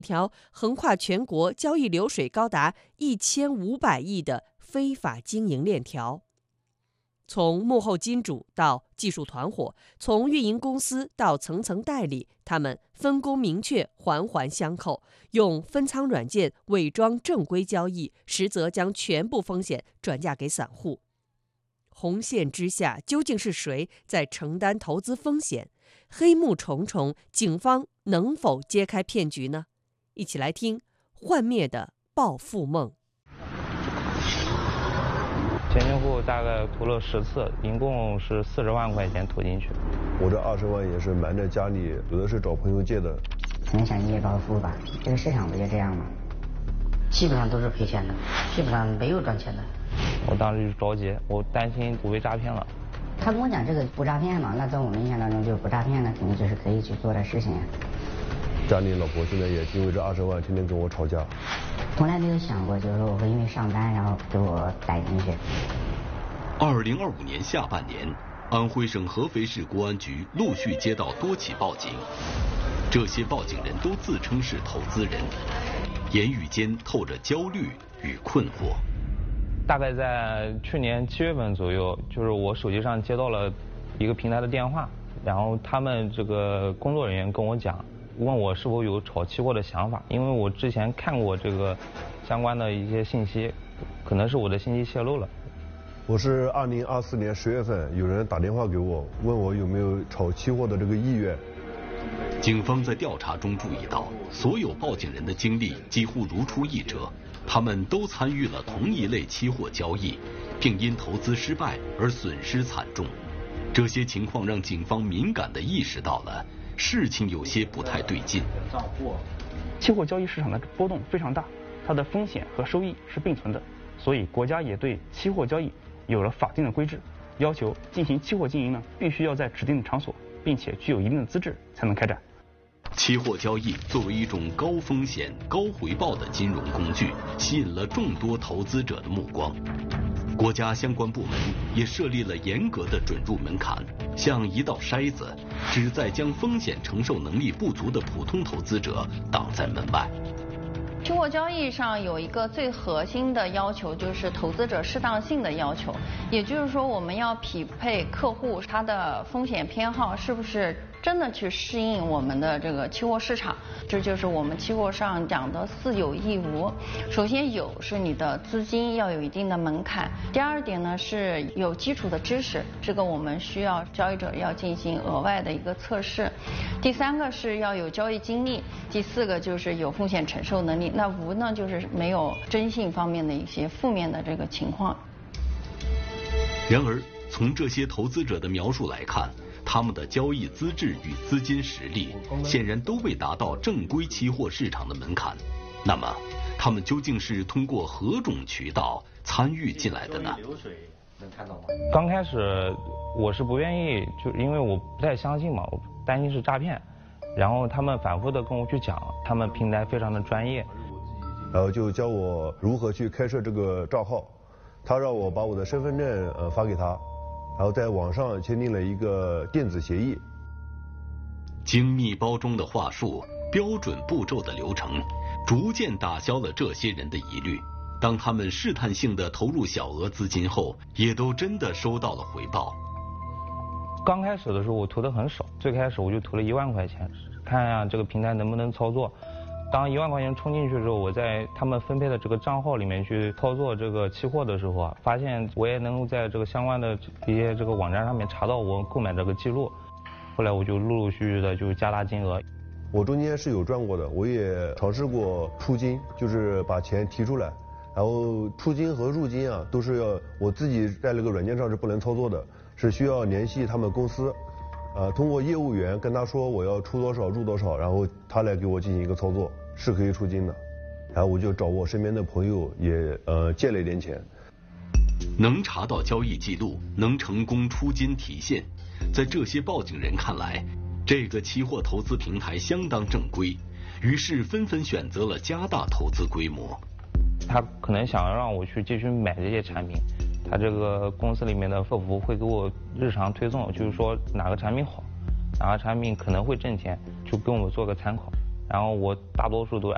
条横跨全国、交易流水高达1500亿的非法经营链条。从幕后金主到技术团伙，从运营公司到层层代理，他们分工明确，环环相扣，用分仓软件伪装正规交易，实则将全部风险转嫁给散户。红线之下，究竟是谁在承担投资风险？黑幕重重，警方能否揭开骗局呢？一起来听《幻灭的暴富梦》。 前后大概投了10次，一共是40万块钱投进去。 我这20万也是瞒着家里，有的是找朋友借的。 可能想一夜暴富吧，这个市场不就这样吗？基本上都是赔钱的，基本上没有赚钱的。 我当时就着急，我担心我被诈骗了。 他跟我讲这个不诈骗嘛，那在我们印象当中就是不诈骗的，肯定就是可以去做的事情。 家里老婆现在也因为这20万天天跟我吵架。 从来没有想过，就是说我会因为上单然后给我逮进去。 2025年下半年，安徽省合肥市公安局陆续接到多起报警，这些报警人都自称是投资人，言语间透着焦虑与困惑。 大概在去年7月份左右，就是我手机上接到了一个平台的电话，然后他们这个工作人员跟我讲，问我是否有炒期货的想法，因为我之前看过这个相关的一些信息，可能是我的信息泄露了。 我是2024年10月份有人打电话给我，问我有没有炒期货的这个意愿。 警方在调查中注意到，所有报警人的经历几乎如出一辙，他们都参与了同一类期货交易，并因投资失败而损失惨重。这些情况让警方敏感地意识到了事情有些不太对劲。 期货交易市场的波动非常大，它的风险和收益是并存的，所以国家也对期货交易有了法定的规制，要求进行期货经营呢，必须要在指定的场所，并且具有一定的资质才能开展。 期货交易作为一种高风险、高回报的金融工具，吸引了众多投资者的目光。国家相关部门也设立了严格的准入门槛，像一道筛子，旨在将风险承受能力不足的普通投资者挡在门外。 期货交易上有一个最核心的要求，就是投资者适当性的要求，也就是说，我们要匹配客户他的风险偏好是不是真的去适应我们的这个期货市场。这就是我们期货上讲的4有1无。首先有是你的资金要有一定的门槛，第二点呢是有基础的知识，这个我们需要交易者要进行额外的一个测试。第3个是要有交易经历，第4个就是有风险承受能力。那无呢就是没有征信方面的一些负面的这个情况。 然而从这些投资者的描述来看，他们的交易资质与资金实力显然都未达到正规期货市场的门槛。那么他们究竟是通过何种渠道参与进来的呢？ 刚开始我是不愿意，就因为我不太相信嘛，我担心是诈骗。然后他们反复的跟我去讲，他们平台非常的专业， 然后就教我如何去开设这个账号。他让我把我的身份证发给他，然后在网上签订了一个电子协议。 精密包装的话术，标准步骤的流程，逐渐打消了这些人的疑虑。当他们试探性的投入小额资金后，也都真的收到了回报。 刚开始的时候我投的很少，最开始我就投了1万块钱，看呀这个平台能不能操作。当1万块钱充进去之后，我在他们分配的这个账号里面去操作这个期货的时候啊，发现我也能够在这个相关的一些这个网站上面查到我购买这个记录。后来我就陆陆续续的就加大金额。 我中间是有赚过的，我也尝试过出金，就是把钱提出来，然后出金和入金啊都是要我自己在那个软件上是不能操作的，是需要联系他们公司，通过业务员跟他说我要出多少入多少，然后他来给我进行一个操作，是可以出金的。然后我就找我身边的朋友也借了一点钱。 能查到交易记录，能成功出金提现，在这些报警人看来，这个期货投资平台相当正规，于是纷纷选择了加大投资规模。 他可能想让我去继续买这些产品，他这个公司里面的客服会给我日常推送，就是说哪个产品好，哪个产品可能会挣钱，就跟我做个参考。然后我大多数都